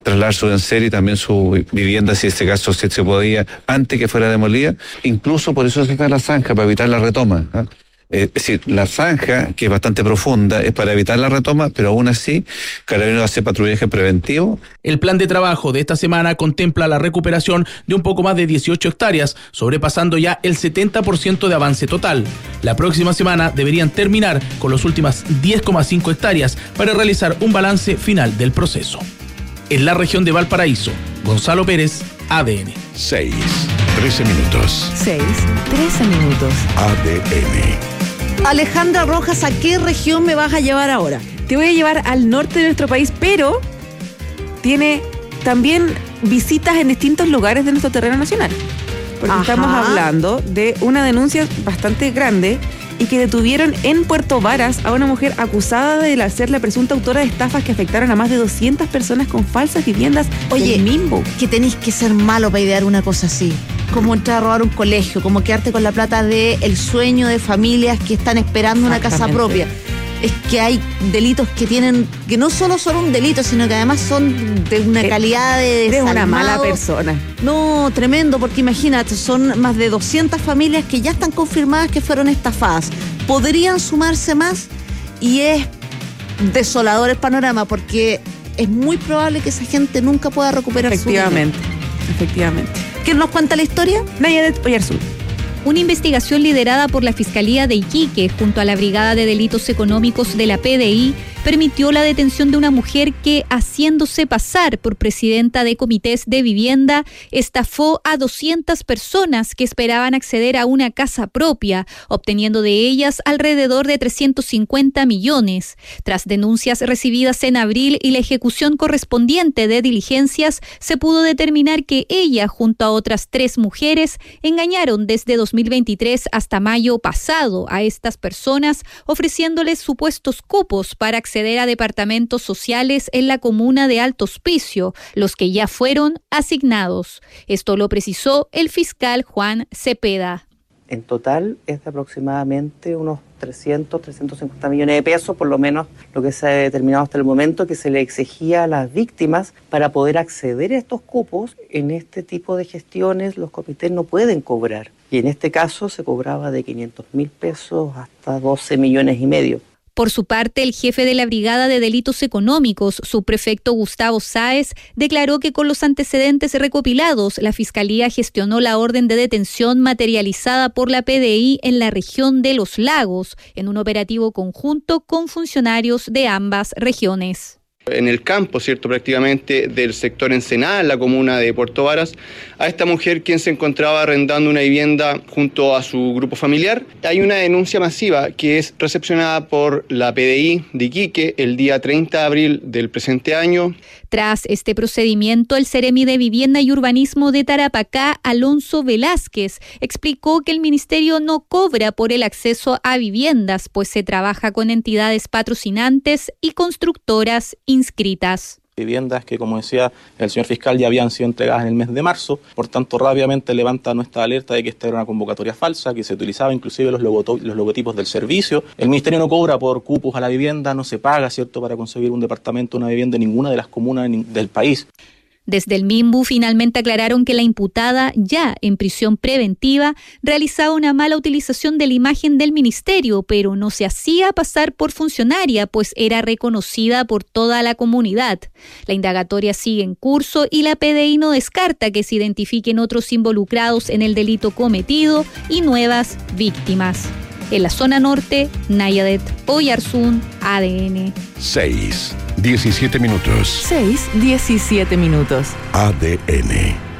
trasladar su enser y también su vivienda, si ese caso se podía, antes que fuera demolida. Incluso por eso se está la zanja, para evitar la retoma, ¿eh? Es decir, la zanja, que es bastante profunda, es para evitar la retoma, pero aún así, Carabineros hace patrullaje preventivo. El plan de trabajo de esta semana contempla la recuperación de un poco más de 18 hectáreas, sobrepasando ya el 70% de avance total. La próxima semana deberían terminar con las últimas 10,5 hectáreas para realizar un balance final del proceso. En la región de Valparaíso, Gonzalo Pérez, ADN. 6:13 minutos. 6:13 minutos. ADN. Alejandra Rojas, ¿a qué región me vas a llevar ahora? Te voy a llevar al norte de nuestro país, pero tiene también visitas en distintos lugares de nuestro terreno nacional. Porque estamos hablando de una denuncia bastante grande y que detuvieron en Puerto Varas a una mujer acusada de ser la presunta autora de estafas que afectaron a más de 200 personas con falsas viviendas. Oye, del Mimbo. que tenéis que ser malo para idear una cosa así. Como entrar a robar un colegio, como quedarte con la plata del sueño de familias que están esperando una casa propia. Es que hay delitos que no solo son un delito, sino que además son de una calidad de Eres una mala persona. No, tremendo, porque imagínate, son más de 200 familias que ya están confirmadas que fueron estafadas. Podrían sumarse más y es desolador el panorama, porque es muy probable que esa gente nunca pueda recuperar su vida. Efectivamente. ¿Quién nos cuenta la historia? Nayadet Oyarzún. Una investigación liderada por la Fiscalía de Iquique junto a la Brigada de Delitos Económicos de la PDI permitió la detención de una mujer que, haciéndose pasar por presidenta de comités de vivienda, estafó a 200 personas que esperaban acceder a una casa propia, obteniendo de ellas alrededor de 350 millones. Tras denuncias recibidas en abril y la ejecución correspondiente de diligencias, se pudo determinar que ella, junto a otras 3 mujeres, engañaron desde 2023 hasta mayo pasado a estas personas, ofreciéndoles supuestos cupos para acceder a departamentos sociales en la comuna de Alto Hospicio, los que ya fueron asignados. Esto lo precisó el fiscal Juan Cepeda. En total es de aproximadamente unos 350 millones de pesos, por lo menos lo que se ha determinado hasta el momento, que se le exigía a las víctimas para poder acceder a estos cupos. En este tipo de gestiones los comités no pueden cobrar, y en este caso se cobraba de 500.000 pesos hasta 12 millones y medio. Por su parte, el jefe de la Brigada de Delitos Económicos, subprefecto Gustavo Sáez, declaró que con los antecedentes recopilados, la Fiscalía gestionó la orden de detención materializada por la PDI en la región de Los Lagos, en un operativo conjunto con funcionarios de ambas regiones. En el campo, ¿cierto?, prácticamente del sector Ensenada, en la comuna de Puerto Varas, a esta mujer quien se encontraba arrendando una vivienda junto a su grupo familiar. Hay una denuncia masiva que es recepcionada por la PDI de Iquique el día 30 de abril del presente año. Tras este procedimiento, el Seremi de Vivienda y Urbanismo de Tarapacá, Alonso Velázquez, explicó que el ministerio no cobra por el acceso a viviendas, pues se trabaja con entidades patrocinantes y constructoras inscritas. Viviendas que, como decía el señor fiscal, ya habían sido entregadas en el mes de marzo. Por tanto, rápidamente levanta nuestra alerta de que esta era una convocatoria falsa, que se utilizaba inclusive los logotipos del servicio. El ministerio no cobra por cupos a la vivienda, no se paga, ¿cierto?, para conseguir un departamento, una vivienda en ninguna de las comunas del país. Desde el MIMBU finalmente aclararon que la imputada, ya en prisión preventiva, realizaba una mala utilización de la imagen del ministerio, pero no se hacía pasar por funcionaria, pues era reconocida por toda la comunidad. La indagatoria sigue en curso y la PDI no descarta que se identifiquen otros involucrados en el delito cometido y nuevas víctimas. En la zona norte, Nayadet Oyarzún, ADN. 6:17 minutos. 6:17 minutos. ADN.